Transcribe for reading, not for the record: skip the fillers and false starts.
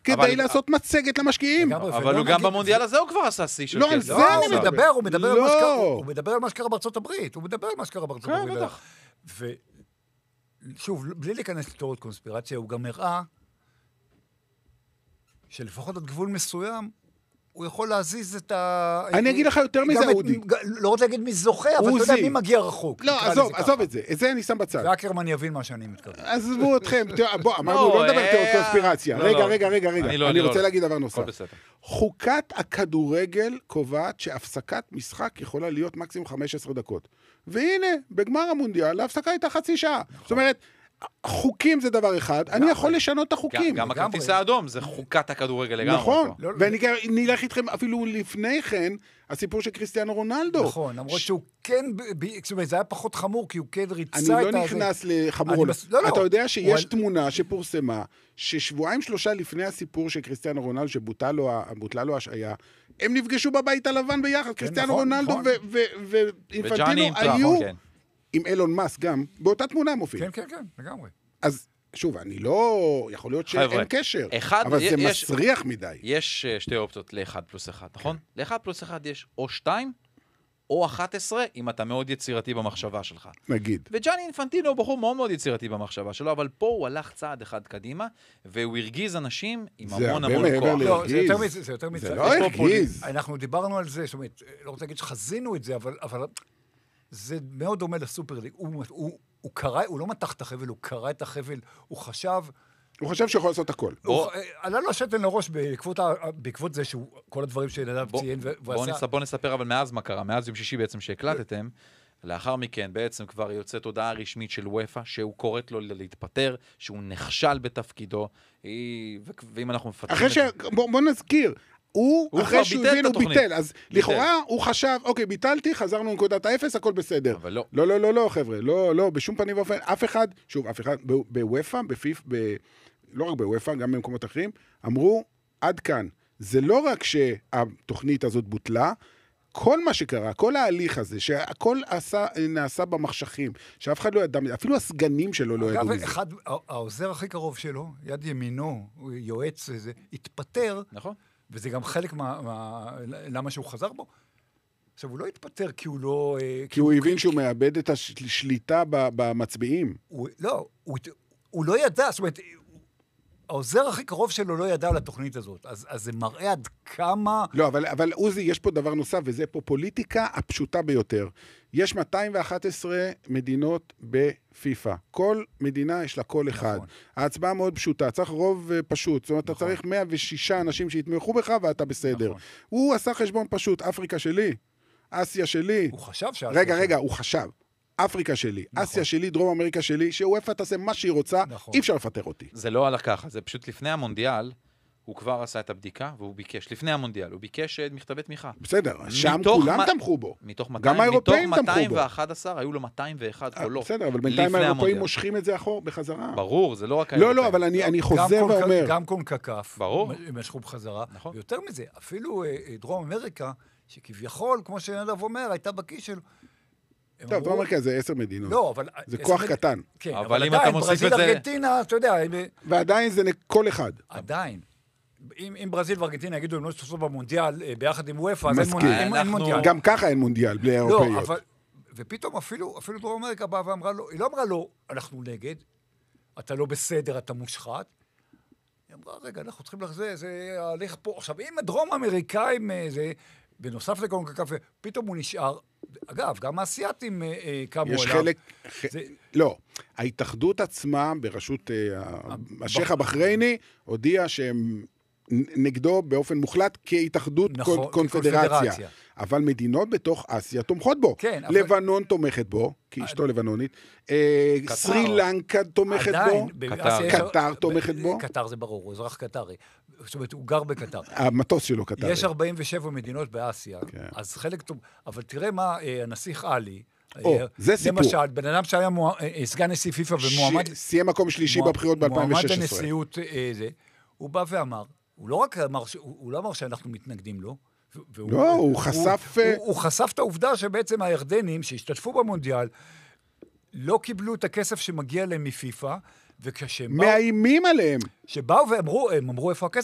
כדי לעשות מצגת למשקיעים. אבל הוא גם במונדיאל הזה הוא כבר עשה שיא של לא, על כסף. זה אני מדבר. הוא מדבר על מה שקרה בארצות הברית. הוא מדבר על מה שקרה בארצות הברית. ושוב, בלי להיכנס לתיאוריות קונספירציה, הוא גם הראה שלפחות עד גבול מסוים, הוא יכול להזיז את ה... אני אגיד לך יותר מזה, אודי. לא רוצה להגיד מי זוכה, אבל אתה יודע מי מגיע רחוק. לא, עזוב את זה. את זה אני שם בצד. ואקרמן יבין מה שאני מתכוון. עזבו אתכם. בוא, אמרנו, לא נדבר תיאוריות קונספירציה. רגע. אני רוצה להגיד דבר נוסף. חוקת הכדורגל קובעת שהפסקת משחק יכולה להיות מקסימום 15 דקות. והנה, בגמר המונדיאל, ההפסקה הייתה חצי שעה. זאת אומרת, חוקים זה דבר אחד, אני יכול לשנות את החוקים. גם הכרטיס האדום, זה חוקת הכדורגל לגמרי. נכון, ואני נלך איתכם אפילו לפני כן, הסיפור של קריסטיאנו רונלדו. נכון, למרות שהוא כן, זה היה פחות חמור, כי הוא כן ריצה את אני לא נכנס לחמור. אתה יודע שיש תמונה שפורסמה, ששבועיים שלושה לפני הסיפור של קריסטיאנו רונלדו, שבוטלה לו השעיה, הם נפגשו בבית הלבן ביחד, קריסטיאנו רונלדו ואינפנטינו היו... עם אילון מאסק גם, באותה תמונה מופיע. כן, לגמרי. אז שוב, אני לא... יכול להיות שאין קשר, אבל זה מסריח מדי. יש שתי אופציות ל-1+1, נכון? ל-1+1 יש או 2, או 11, אם אתה מאוד יצירתי במחשבה שלך. נגיד. וג'אני אינפנטינו הוא בחור מאוד מאוד יצירתי במחשבה שלו, אבל פה הוא הלך צעד אחד קדימה, והוא הרגיז אנשים עם המון כוח. לא, זה יותר מזה, זה יותר מזה. זה לא הרגיז. אנחנו דיברנו על זה, זאת אומרת, לא רוצה להגיד שחזינו את זה, אבל זה מאוד דומה לסופר ליג. הוא קרא, הוא לא מתח את החבל, הוא קרא את החבל, הוא חשב שיכול לעשות הכל. עלה לו השתן לראש בעקבות זה שהוא, כל הדברים שנדב ציין ועשה. בוא נספר אבל מאז מה קרה, מאז יום שישי בעצם שהקלטתם, לאחר מכן בעצם כבר יוצאת הודעה רשמית של וופא, שהוא קוראת לו להתפטר, שהוא נכשל בתפקידו, ואם אנחנו מפתחים... בוא נזכיר, הוא אחרי שהוא הבין, הוא ביטל, אז לכאורה הוא חשב, אוקיי, ביטלתי, חזרנו לנקודת האפס, הכל בסדר. אבל לא. לא, חבר'ה, לא, בשום פנים ואופן, אף אחד, בוופא, לא רק בוופא, גם במקומות אחרים, אמרו, עד כאן, זה לא רק שהתוכנית הזאת בוטלה, כל מה שקרה, כל ההליך הזה, שהכל נעשה במחשכים, שאף אחד לא ידע, אפילו הסגנים שלו לא ידעו מזה. אגב, העוזר הכי קרוב שלו, יד ימינו, יועץ, התפטר, נכון. וזה גם חלק למה שהוא חזר בו. עכשיו, הוא לא התפטר כי הוא לא... כי הוא הבין שהוא מאבד את השליטה במצביעים. לא, הוא לא ידע, זאת אומרת, העוזר הכי קרוב שלו לא ידע על התוכנית הזאת, אז זה מראה עד כמה... לא, אבל עוזי, יש פה דבר נוסף, וזה פה פוליטיקה הפשוטה ביותר. יש 211 מדינות בפיפה. כל מדינה יש לה קול אחד. ההצבעה מאוד פשוטה, צריך רוב פשוט. זאת אומרת, אתה צריך 106 אנשים שיתמכו בך ואתה בסדר. הוא עשה חשבון פשוט, אפריקה שלי, אסיה שלי. הוא חשב רגע, הוא חשב. אפריקה שלי, אסיה שלי, דרום אמריקה שלי, שוופא תעשה מה שהיא רוצה, אי אפשר לפטר אותי. זה לא הלך ככה, זה פשוט לפני המונדיאל, הוא כבר עשה את הבדיקה, והוא ביקש, לפני המונדיאל, הוא ביקש מכתבי תמיכה. בסדר, שם כולם תמכו בו. גם האירופאים תמכו בו. 211, היו לו 201 קולות. בסדר, אבל בינתיים האירופאים מושכים את זה אחור בחזרה. ברור, זה לא רק האירופאים. לא, אבל אני חוזר ואומר. גם קונקקף. ברור. משכו בחזרה. ויותר מזה, אפילו דרום אמריקה, שכביכול, כמו שנדב אומר, הייתה בכיס שלו. טוב, דרום אמריקה זה 10 מדינות. לא, אבל... זה כוח קטן. כן, אבל אם אתה מוסיף את זה... ברזיל, ארגנטינה, אתה יודע... ועדיין זה כל אחד. עדיין. אם ברזיל וארגנטינה יגידו, הם לא ישתתפו במונדיאל ביחד עם וופא, אז אין מונדיאל. גם ככה אין מונדיאל, בלי האירופאיות. לא, ופתאום אפילו דרום אמריקה באה ואמרה לו, היא לא אמרה לו, אנחנו נגד, אתה לא בסדר, אתה מושחת. היא אמרה, רגע, אנחנו צריכים לחזור, זה הליך פה. עכשיו, אם הדרום אמריקאים, בנוסף לקונקקף, פתאום הוא נשאר, אגב, גם האסייתים קמו יש חלק... לא, ההתאחדות עצמה בראשות השייח הבחרייני הודיעה שהם נגדו באופן מוחלט כהתאחדות קונפדרציה. אבל מדינות בתוך אסיה תומכות בו. לבנון תומכת בו, כי אשתו לבנונית. סרי לנקה תומכת בו. קטר תומכת בו. קטר זה ברור, הוא אזרח קטרי. זאת אומרת, הוא גר בקטר. המטוס שלו קטרי. יש 47 מדינות באסיה, אז חלק טוב. אבל תראה מה הנסיך עלי, זה סיפור. למשל, בן אדם שהיה סגן נשיא פיפה ומועמד... סיים מקום שלישי בבחירות ב-2016. מועמד לנשיאות זה, הוא בא ואמר, הוא לא אמר שאנחנו מתנגדים לו, לא, הוא חשף את העובדה שבעצם הירדנים שהשתתפו במונדיאל לא קיבלו את הכסף שמגיע להם מפיפה, וכשהם מאיימים עליהם. שבאו ואמרו, הם אמרו איפה הכסף,